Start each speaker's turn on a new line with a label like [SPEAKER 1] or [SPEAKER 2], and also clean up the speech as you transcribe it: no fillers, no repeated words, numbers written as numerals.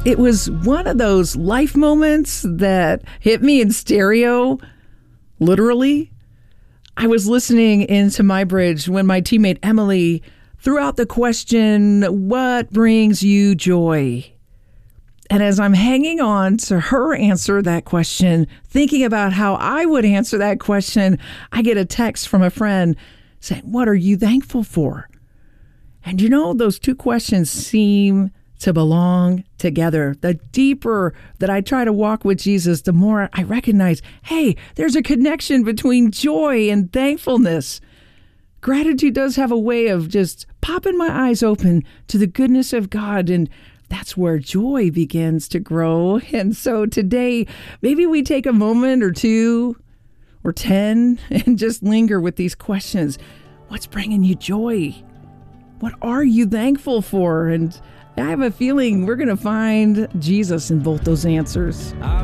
[SPEAKER 1] It was one of those life moments that hit me in stereo, literally. I was listening into My Bridge when my teammate Emily threw out the question, "What brings you joy?" And as I'm hanging on to her answer that question, thinking about how I would answer that question, I get a text from a friend saying, "What are you thankful for?" And you know, those two questions seem to belong together. The deeper that I try to walk with Jesus, the more I recognize, hey, there's a connection between joy and thankfulness. Gratitude does have a way of just popping my eyes open to the goodness of God, and that's where joy begins to grow. And so today, maybe we take a moment or two or 10 and just linger with these questions. What's bringing you joy? What are you thankful for? And I have a feeling we're going to find Jesus in both those answers.